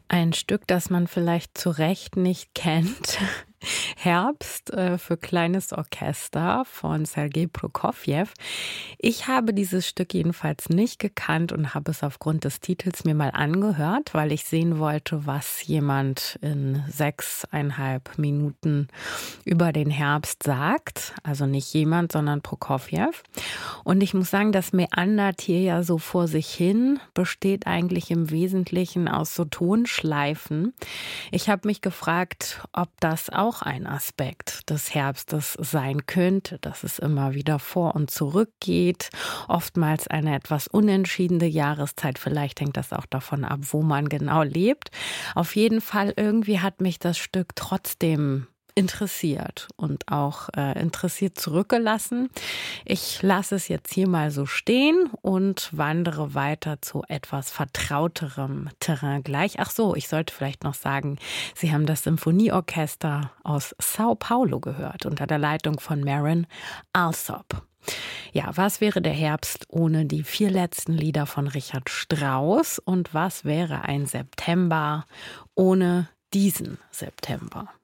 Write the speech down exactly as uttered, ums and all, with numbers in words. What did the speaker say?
Ein Stück, das man vielleicht zu Recht nicht kennt. Herbst äh, für kleines Orchester von Sergei Prokofjew. Ich habe dieses Stück jedenfalls nicht gekannt und habe es aufgrund des Titels mir mal angehört, weil ich sehen wollte, was jemand in sechseinhalb Minuten über den Herbst sagt. Also nicht jemand, sondern Prokofjew. Und ich muss sagen, das meandert hier ja so vor sich hin, besteht eigentlich im Wesentlichen aus so Tonschleifen. Ich habe mich gefragt, ob das auch ein Aspekt des Herbstes sein könnte, dass es immer wieder vor und zurück geht, oftmals eine etwas unentschiedene Jahreszeit. Vielleicht hängt das auch davon ab, wo man genau lebt. Auf jeden Fall irgendwie hat mich das Stück trotzdem interessiert und auch äh, interessiert zurückgelassen. Ich lasse es jetzt hier mal so stehen und wandere weiter zu etwas vertrauterem Terrain gleich. Ach so, ich sollte vielleicht noch sagen, Sie haben das Symphonieorchester aus Sao Paulo gehört, unter der Leitung von Maren Alsop. Ja, was wäre der Herbst ohne die vier letzten Lieder von Richard Strauss? Und was wäre ein September ohne diesen September?